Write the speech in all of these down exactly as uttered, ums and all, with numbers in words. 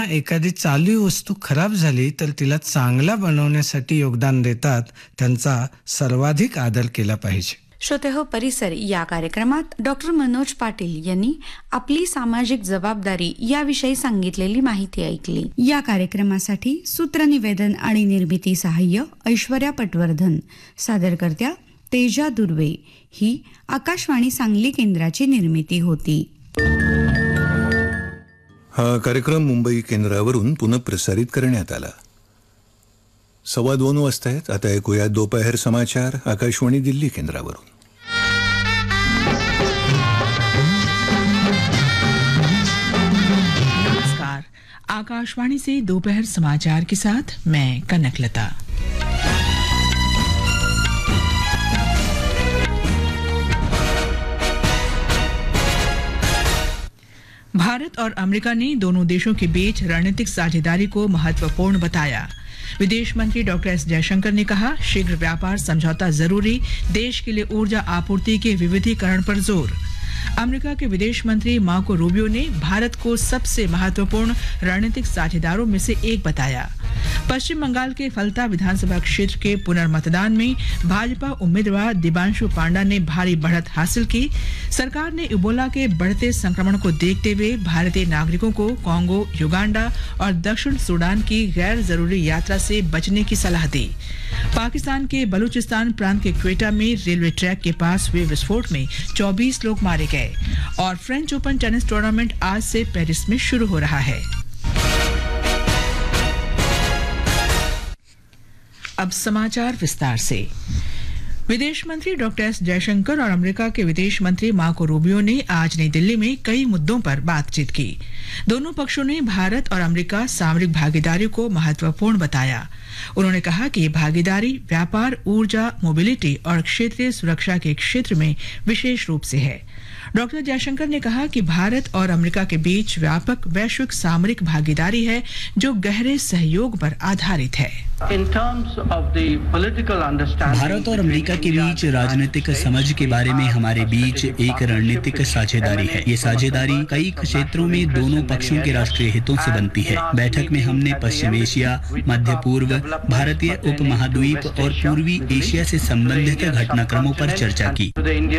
एखादी चालू वस्तू खराब झाली तर तिला चांगला बनवण्यासाठी योगदान देतात, त्यांचा सर्वाधिक आदर केला पाहिजे. श्रोतेहो, परिसर या कार्यक्रमात डॉक्टर मनोज पाटील यांनी आपली सामाजिक जबाबदारी याविषयी सांगितलेली माहिती ऐकली. या कार्यक्रमासाठी सूत्रनिवेदन आणि निर्मिती सहाय्य ऐश्वर्या पटवर्धन, सादरकर्त्या तेजा दुर्वे. ही आकाशवाणी सांगली केंद्राची निर्मिती होती. हा कार्यक्रम मुंबई केंद्रावरून पुनःप्रसारित करण्यात आला. सव्वा दोन वाजता आहेत. आता ऐकूया दोपहर समाचार आकाशवाणी दिल्ली केंद्रावरून. नमस्कार, आकाशवाणी से दोपहर समाचार के साथ मैं कनकलता. भारत और अमेरिका ने दोनों देशों के बीच रणनीतिक साझेदारी को महत्वपूर्ण बताया. विदेश मंत्री डॉक्टर एस जयशंकर ने कहा, शीघ्र व्यापार समझौता जरूरी, देश के लिए ऊर्जा आपूर्ति के विविधीकरण पर जोर. अमेरिका के विदेश मंत्री मार्को रूबियो ने भारत को सबसे महत्वपूर्ण रणनीतिक साझेदारों में से एक बताया. पश्चिम बंगाल के फलता विधानसभा क्षेत्र के पुनर्मतदान में भाजपा उम्मीदवार दिबांशु पांडा ने भारी बढ़त हासिल की. सरकार ने इबोला के बढ़ते संक्रमण को देखते हुए भारतीय नागरिकों को कांगो, युगांडा और दक्षिण सूडान की गैर जरूरी यात्रा से बचने की सलाह दी. पाकिस्तान के बलूचिस्तान प्रांत के क्वेटा में रेलवे ट्रैक के पास हुए विस्फोट में चौबीस लोग मारे गए. और फ्रेंच ओपन टेनिस टूर्नामेंट आज से पेरिस में शुरू हो रहा है. अब समाचार विस्तार से. विदेश मंत्री डॉक्टर एस जयशंकर और अमेरिका के विदेश मंत्री मार्को रूबियो ने आज नई दिल्ली में कई मुद्दों पर बातचीत की. दोनों पक्षों ने भारत और अमेरिका सामरिक भागीदारी को महत्वपूर्ण बताया. उन्होंने कहा कि ये भागीदारी व्यापार, ऊर्जा, मोबिलिटी और क्षेत्रीय सुरक्षा के क्षेत्र में विशेष रूप से है. डॉक्टर जयशंकर ने कहा कि भारत और अमेरिका के बीच व्यापक वैश्विक सामरिक भागीदारी है जो गहरे सहयोग पर आधारित है. भारत और अमेरिका के बीच राजनीतिक समझ के बारे में हमारे बीच एक रणनीतिक साझेदारी है. ये साझेदारी कई क्षेत्रों में दोनों पक्षों के राष्ट्रीय हितों से बनती है. बैठक में हमने पश्चिम एशिया, मध्य पूर्व, भारतीय उपमहाद्वीप और पूर्वी एशिया से संबंधित घटनाक्रमों पर चर्चा की.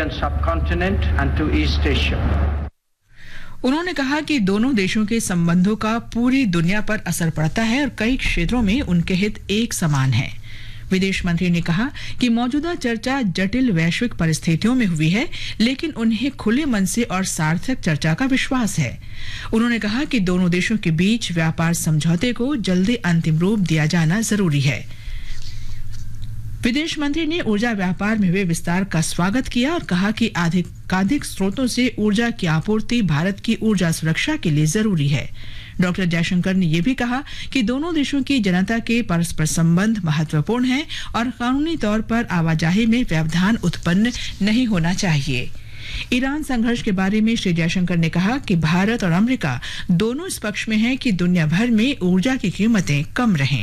उन्होंने कहा कि दोनों देशों के संबंधों का पूरी दुनिया पर असर पड़ता है और कई क्षेत्रों में उनके हित एक समान हैं. विदेश मंत्री ने कहा कि मौजूदा चर्चा जटिल वैश्विक परिस्थितियों में हुई है, लेकिन उन्हें खुले मन से और सार्थक चर्चा का विश्वास है. उन्होंने कहा कि दोनों देशों के बीच व्यापार समझौते को जल्दी अंतिम रूप दिया जाना जरूरी है. विदेश मंत्री ने ऊर्जा व्यापार में हुए विस्तार का स्वागत किया और कहा कि अधिकाधिक स्रोतों से ऊर्जा की आपूर्ति भारत की ऊर्जा सुरक्षा के लिए जरूरी है. डॉक्टर जयशंकर ने यह भी कहा कि दोनों देशों की जनता के परस्पर संबंध महत्वपूर्ण हैं और कानूनी तौर पर आवाजाही में व्यवधान उत्पन्न नहीं होना चाहिए. ईरान संघर्ष के बारे में श्री जयशंकर ने कहा कि भारत और अमेरिका दोनों इस पक्ष में हैं कि दुनिया भर में ऊर्जा की कीमतें कम रहें.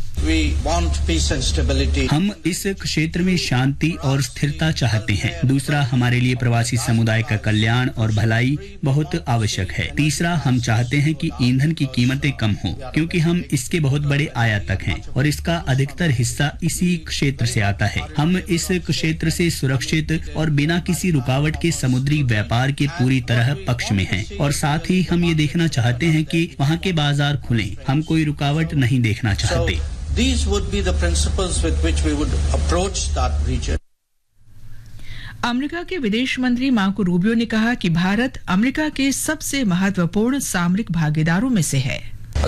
हम इस क्षेत्र में शांति और स्थिरता चाहते हैं. दूसरा, हमारे लिए प्रवासी समुदाय का कल्याण और भलाई बहुत आवश्यक है. तीसरा, हम चाहते हैं कि ईंधन की कीमतें कम हों, क्योंकि हम इसके बहुत बड़े आयातक हैं और इसका अधिकतर हिस्सा इसी क्षेत्र से आता है. हम इस क्षेत्र से सुरक्षित और बिना किसी रुकावट के समुद्री व्यापार के पूरी तरह पक्ष में हैं और साथ ही हम ये देखना चाहते हैं कि वहाँ के बाजार खुलें. हम कोई रुकावट नहीं देखना चाहते. These would be the principles with which we would approach that region. America के विदेश मंत्री मार्को रूबियो ने कहा कि भारत अमेरिका के सबसे महत्वपूर्ण सामरिक भागीदारों में से है.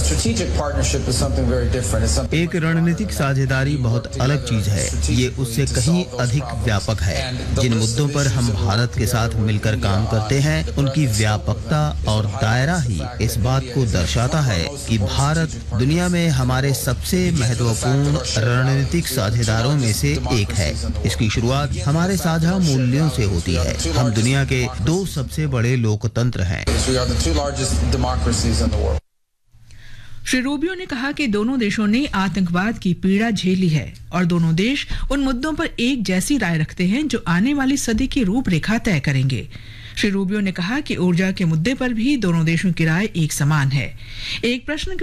एक रणनीतिक साझेदारी बहुत अलग चीज है. ये उससे कहीं अधिक व्यापक है. जिन मुद्दों पर हम भारत के साथ मिलकर काम करते हैं, उनकी व्यापकता और दायरा ही इस बात को दर्शाता है कि भारत दुनिया में हमारे सबसे महत्वपूर्ण रणनीतिक साझेदारों में से एक है. इसकी शुरुआत हमारे साझा मूल्यों से होती है. हम दुनिया के दो सबसे बड़े लोकतंत्र हैं. श्री रूबियो ने कहा कि दोनों देशों ने आतंकवाद की पीड़ा झेली है और दोनों देश उन मुद्दों पर एक जैसी राय रखते हैं जो आने वाली सदी की रूपरेखा तय करेंगे. श्री रूबियो ने कहा कि ऊर्जा के मुद्दे पर भी दोनों देशों की राय एक समान है. एक प्रश्न